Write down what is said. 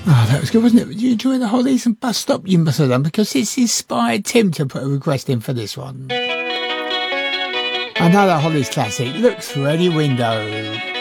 Oh, that was good, wasn't it? Did you enjoy the Hollies and Bus Stop? You must have done, because it's inspired Tim to put a request in for this one. Another Hollies classic, Look Through Any Window.